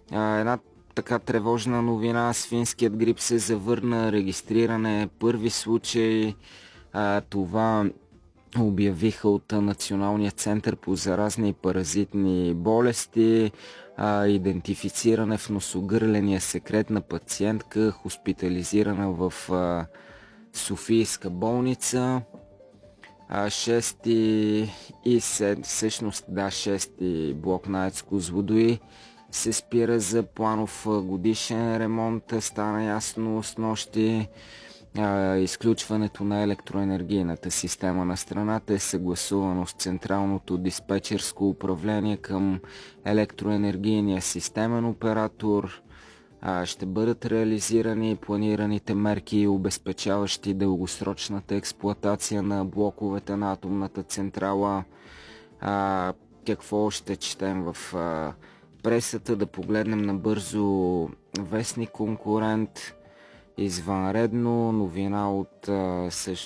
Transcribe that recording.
Една така тревожна новина: свинският грип се завърна, регистриране първи случай. Това обявиха от Националния център по заразни и паразитни болести. Идентифициране в носогърления секрет на пациентка, хоспитализирана в Софийска болница. Шести блок на АЕЦ Козлодуй се спира за планов годишен ремонт. Стана ясно снощи. Изключването на електроенергийната система на страната е съгласувано с Централното диспетчерско управление към електроенергийния системен оператор. Ще бъдат реализирани планираните мерки, обезпечаващи дългосрочната експлоатация на блоковете на атомната централа. Какво ще четем в пресата? Да погледнем набързо вестник Конкурент. Извънредно новина от